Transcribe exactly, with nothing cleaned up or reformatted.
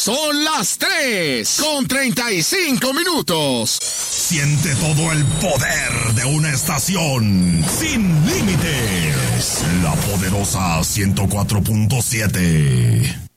Son las tres con treinta y cinco minutos. Siente todo el poder de una estación sin límites. La poderosa ciento cuatro punto siete.